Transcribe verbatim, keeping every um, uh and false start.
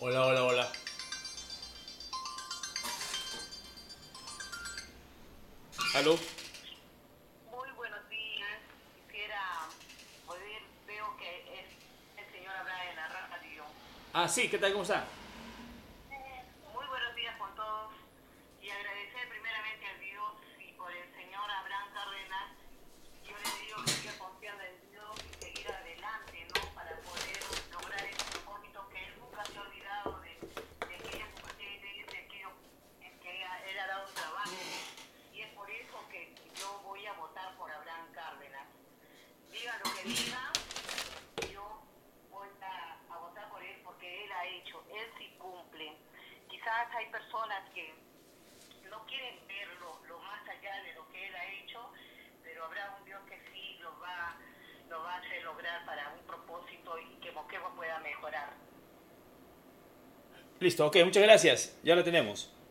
Hola, hola, hola. ¿Aló? Muy buenos días. Quisiera poder, veo que es el señor habla en la radio. Ah, sí, ¿qué tal? ¿Cómo está? Muy buenos días con todos y agradecer primeramente a Dios y por el señor Abraham Cárdenas. Yo le digo que siga confiando en Dios y seguir adelante, ¿no? Para poder lograr ese propósito que él nunca se ha olvidado de, de aquellas mujeres, de aquello en que él ha dado trabajo. Y es por eso que yo voy a votar por Abraham Cárdenas. Diga lo que diga, yo voy a, a votar por él porque él ha hecho, él sí cumple. Quizás hay personas que no quieren ver lo, lo más allá de lo que él ha hecho, pero habrá un Dios que sí lo va, lo va a hacer lograr para un propósito y que Moquegua pueda mejorar. Listo, ok, muchas gracias. Ya lo tenemos.